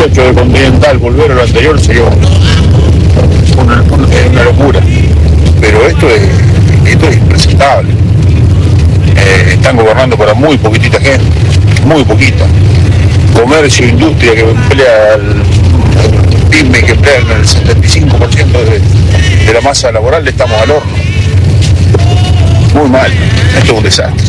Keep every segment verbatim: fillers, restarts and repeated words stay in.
muchachos de Continental volver a lo anterior sería una, una, una locura. Pero esto es, esto es impresentable. Eh, están gobernando para muy poquitita gente, muy poquita. Comercio, industria que emplea al pyme, que emplea el setenta y cinco por ciento de, de la masa laboral, le estamos al horno. Muy mal, esto es un desastre.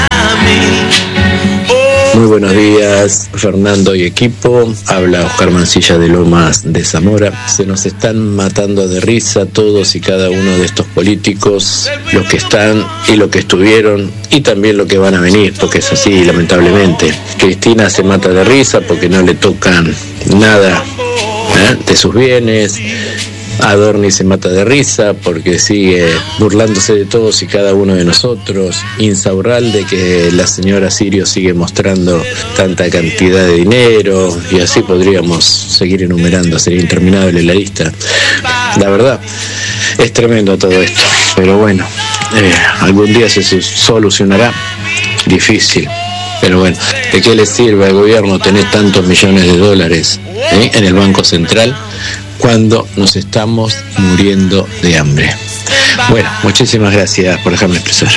Muy buenos días, Fernando y equipo. Habla Oscar Mancilla de Lomas de Zamora. Se nos están matando de risa todos y cada uno de estos políticos, los que están y los que estuvieron y también los que van a venir, porque es así, lamentablemente. Cristina se mata de risa porque no le tocan nada, ¿eh?, de sus bienes. Adorni se mata de risa porque sigue burlándose de todos y cada uno de nosotros. Insaurralde, que la señora Sirio sigue mostrando tanta cantidad de dinero, y así podríamos seguir enumerando, sería interminable la lista. La verdad, es tremendo todo esto, pero bueno, eh, algún día se solucionará. Difícil, pero bueno, ¿de qué le sirve al gobierno tener tantos millones de dólares ¿eh? en el Banco Central cuando nos estamos muriendo de hambre? Bueno, muchísimas gracias por dejarme expresar.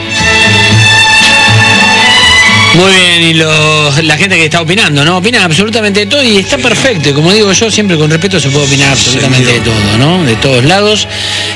Muy bien, y los, la gente que está opinando, ¿no? Opina absolutamente de todo y está perfecto. Y como digo yo, siempre con respeto se puede opinar absolutamente de todo, ¿no? De todos lados.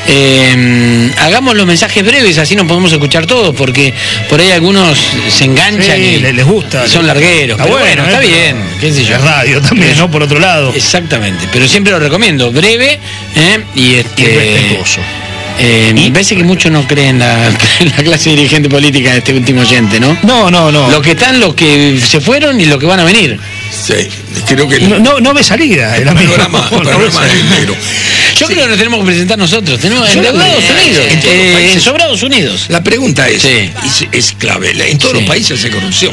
Eh, hagamos los mensajes breves, así nos podemos escuchar todos, porque por ahí algunos se enganchan sí, y les gusta. Y son largueros. Está bueno, bueno, está bien. ¿Qué sé yo? Es radio también, pero, ¿no? Por otro lado. Exactamente, pero siempre lo recomiendo, breve ¿eh? y, este, y respetuoso. Eh, me parece que muchos no creen la, la clase dirigente política de este último oyente, ¿no? No, no, no. Los que están, los que se fueron y los que van a venir. Sí, creo que... No, no, no ve salida el amigo. Panorama, no, panorama no negro. Yo sí. creo que nos tenemos que presentar nosotros. Tenemos en Endeudados Unidos. En todos eh, los países. Sobrados Unidos. La pregunta es, sí. es, es clave. En todos sí. los países hay corrupción.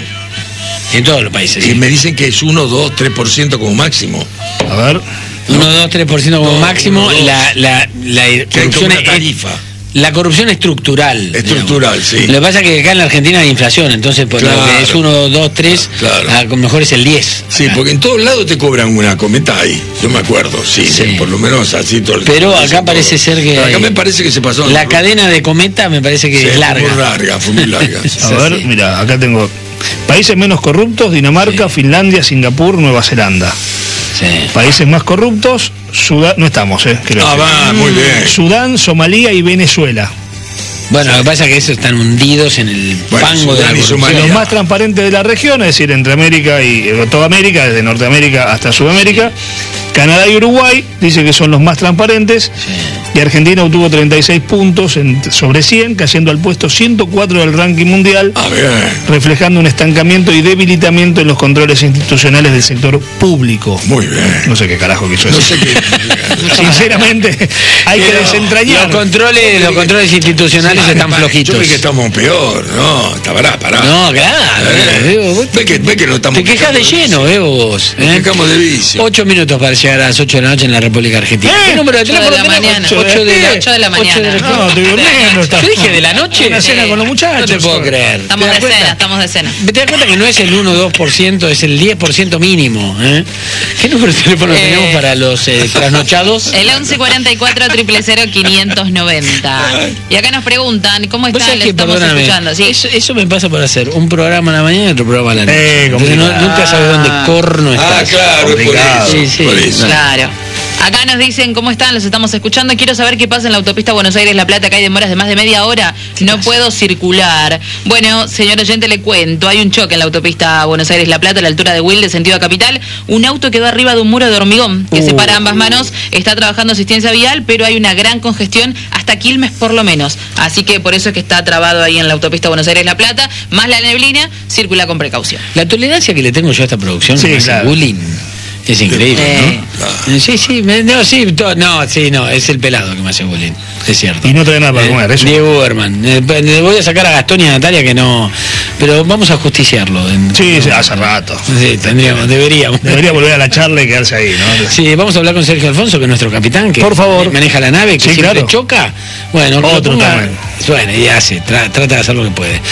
En todos los países. Y sí. me dicen que es uno, dos, tres por ciento como máximo. A ver. uno, dos, tres por ciento como no, máximo. Uno, la, la, la corrupción es tarifa. La corrupción estructural. Estructural, digamos. sí. Lo que pasa es que acá en la Argentina hay inflación, entonces por claro, lo que es uno, dos, tres, claro. a lo mejor es el diez. Sí, acá. Porque en todos lados te cobran una cometa ahí, yo me acuerdo, sí, sí. por lo menos así todo el Pero acá parece todo. ser que... Pero acá me parece que se pasó. La cadena de cometa me parece que sí, es larga. Fue muy larga, fue muy larga. A ver, sí. mira, acá tengo países menos corruptos: Dinamarca, sí. Finlandia, Singapur, Nueva Zelanda. Sí. Países más corruptos: Sudán, no estamos, eh. Creo ah, va, muy bien. Sudán, Somalia y Venezuela. Bueno, sí. lo que pasa es que esos están hundidos en el bueno, fango de la corrupción. Los más transparentes de la región, es decir, entre América y toda América, desde Norteamérica hasta Sudamérica. Canadá y Uruguay dice que son los más transparentes. Sí. Y Argentina obtuvo treinta y seis puntos en, sobre cien, cayendo al puesto ciento cuatro del ranking mundial, a ver. reflejando un estancamiento y debilitamiento en los controles institucionales del sector público. Muy bien. No sé qué carajo quiso no decir. Sé qué... Sinceramente, hay Pero que desentrañar. Los controles, los controles institucionales sí, están para, flojitos. Yo creo que estamos peor, no, está pará, pará. No, claro. Eh, ve, que, ve que no estamos. Te quejas de lleno, eh, vos. Nos ¿eh? quejamos de vicio. Ocho minutos para llegar a las ocho de la noche en la República Argentina. ¿Eh? ¿Qué número de teléfono de la mañana. ocho de la, ocho de la mañana. De la... No, estoy durmiendo. Yo dije de la noche. Una cena sí. con los muchachos. No te puedo creer. Estamos de cena, estamos de cena. ¿Te das cuenta que no es el uno o dos por ciento, es el diez por ciento mínimo? ¿eh? ¿Qué número de teléfono eh... tenemos para los eh, trasnochados? El once cuarenta y cuatro, cero cero cero, quinientos noventa. Y acá nos preguntan, ¿cómo están? Les estamos escuchando. ¿Sí? Eso, eso me pasa por hacer un programa a la mañana y otro programa a la noche. Eh, Entonces, no, nunca sabes dónde corno estás. Ah, claro, es por eso. Sí, sí, por eso. Claro. Acá nos dicen cómo están, los estamos escuchando. Quiero saber qué pasa en la autopista Buenos Aires-La Plata, que hay demoras de más de media hora. No puedo circular. Bueno, señor oyente, le cuento. Hay un choque en la autopista Buenos Aires-La Plata, a la altura de Wilde, sentido a Capital. Un auto quedó arriba de un muro de hormigón que uh. separa ambas manos. Está trabajando asistencia vial, pero hay una gran congestión hasta Quilmes por lo menos. Así que por eso es que está trabado ahí en la autopista Buenos Aires-La Plata. Más la neblina, circula con precaución. La tolerancia que le tengo yo a esta producción sí, es claro. bullying. Es increíble, eh. ¿no? Sí, sí, no, sí, to, no, sí, no, es el pelado que me hace bullying, es cierto. Y no trae nada para eh, comer, eso. Diego Berman, eh, le voy a sacar a Gastón y a Natalia que no, pero vamos a justiciarlo. En, sí, no, sí, hace rato. Sí, tendríamos, deberíamos. Debería volver a la charla y quedarse ahí, ¿no? Sí, vamos a hablar con Sergio Alfonso, que es nuestro capitán, que por favor maneja la nave, que sí, siempre claro. choca. Bueno, otro ponga, también. Bueno, y hace, tra, trata de hacer lo que puede.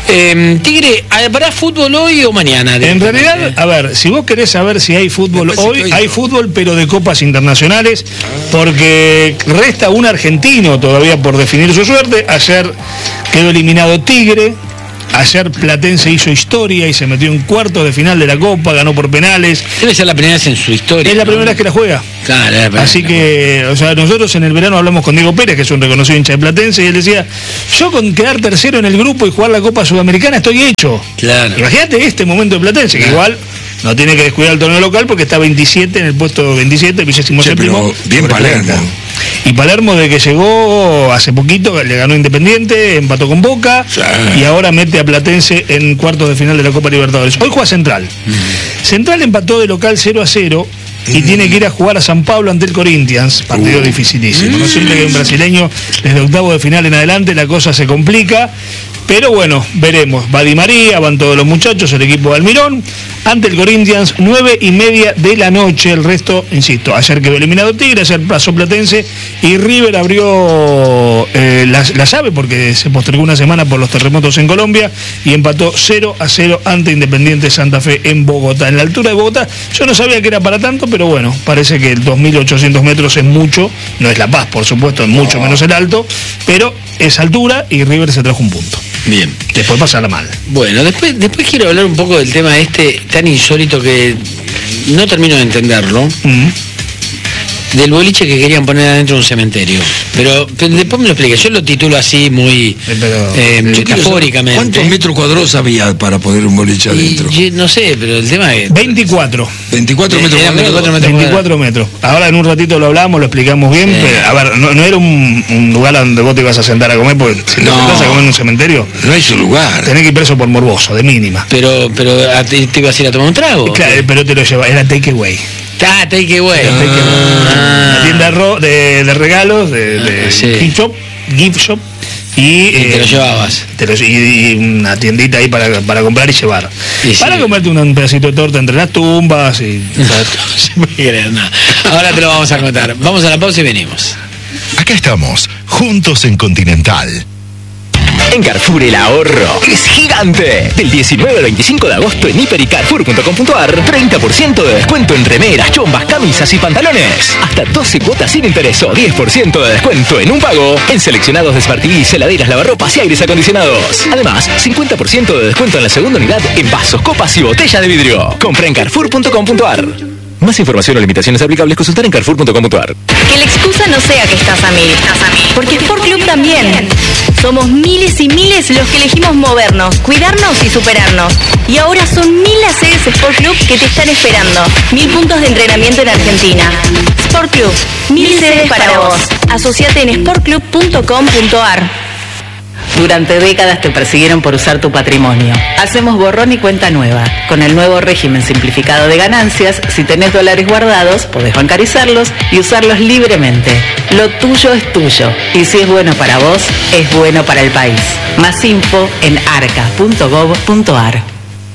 Eh, Tigre, ¿habrá fútbol hoy o mañana? En realidad, a ver, si vos querés saber si hay fútbol Después hoy, hay fútbol, pero de copas internacionales, porque resta un argentino todavía por definir su suerte. Ayer quedó eliminado Tigre. Ayer Platense hizo historia y se metió en cuartos de final de la Copa, ganó por penales. Debe ser la primera vez en su historia. Es la ¿no? primera vez que la juega. Claro, es la primera Así vez que, o sea, nosotros en el verano hablamos con Diego Pérez, que es un reconocido hincha de Platense, y él decía, yo con quedar tercero en el grupo y jugar la Copa Sudamericana estoy hecho. Claro. Imagínate este momento de Platense, que Claro. igual no tiene que descuidar el torneo local porque está veintisiete en el puesto veintisiete, vigésimo Che, séptimo. pero bien Palermo. Y Palermo, de que llegó hace poquito, le ganó Independiente, empató con Boca, Sí. y ahora mete a Platense en cuartos de final de la Copa Libertadores. Hoy juega Central. Central empató de local cero a cero y tiene que ir a jugar a San Pablo ante el Corinthians, partido Uh. dificilísimo. No siempre que hay un brasileño desde octavo de final en adelante la cosa se complica. Pero bueno, veremos. Va Di María, van todos los muchachos, el equipo de Almirón, ante el Corinthians, nueve y media de la noche. El resto, insisto, ayer quedó eliminado Tigre, ayer pasó Platense y River abrió eh, la, la llave porque se postergó una semana por los terremotos en Colombia y empató cero a cero ante Independiente Santa Fe en Bogotá. En la altura de Bogotá, yo no sabía que era para tanto, pero bueno, parece que el dos mil ochocientos metros es mucho, no es La Paz, por supuesto, es mucho menos el alto, pero es altura y River se trajo un punto. Bien. Después pasarla mal. Bueno, después, después quiero hablar un poco del tema este tan insólito que no termino de entenderlo. Mm. Del boliche que querían poner adentro de un cementerio. Pero, pero después me lo explica. Yo lo titulo así muy Eh, pero- eh, Yo quiero saber metafóricamente. ¿Cuántos metros cuadrados había para poner un boliche Y adentro? yo no sé, pero el tema es... veinticuatro. veinticuatro metros Eran cuadrados. veinticuatro metros veinticuatro metros. Ahora en un ratito lo hablamos, lo explicamos bien. Sí. Pero, a ver, no, no era un, un lugar donde vos te ibas a sentar a comer, porque si te No. sentás a comer en un cementerio, No hay su lugar. tenés que ir preso por morboso, de mínima. Pero, pero ¿a ti te ibas a ir a tomar un trago? Claro, pero te lo lleva, era take away. Ah, take away. Era take away. Ah. Una tienda de, ro- de, de regalos, de, de Ah, sí. gift shop, gift shop. Y, Y te eh, lo llevabas. te lo- y, y una tiendita ahí para, para comprar y llevar. Y sí. Para comerte un pedacito de torta entre las tumbas y. No se puede creer nada. Ahora te lo vamos a contar. Vamos a la pausa y venimos. Acá estamos, juntos en Continental. En Carrefour el ahorro es gigante. Del diecinueve al veinticinco de agosto en hiper y carrefour punto com punto ar, treinta por ciento de descuento en remeras, chombas, camisas y pantalones. Hasta doce cuotas sin interés o diez por ciento de descuento en un pago en seleccionados de Smart T V, heladeras, lavarropas y aires acondicionados. Además, cincuenta por ciento de descuento en la segunda unidad en vasos, copas y botellas de vidrio. Compra en carrefour punto com punto ar. Más información o limitaciones aplicables, consultar en carrefour punto com punto ar. Que la excusa no sea que estás a mil, porque Sport Club también. Somos miles y miles los que elegimos movernos, cuidarnos y superarnos. Y ahora son mil las sedes Sport Club que te están esperando. Mil puntos de entrenamiento en Argentina. Sport Club, mil sedes para vos. Asociate en sport club punto com punto ar. Durante décadas te persiguieron por usar tu patrimonio. Hacemos borrón y cuenta nueva. Con el nuevo régimen simplificado de ganancias, si tenés dólares guardados, podés bancarizarlos y usarlos libremente. Lo tuyo es tuyo. Y si es bueno para vos, es bueno para el país. Más info en arca punto gov punto ar.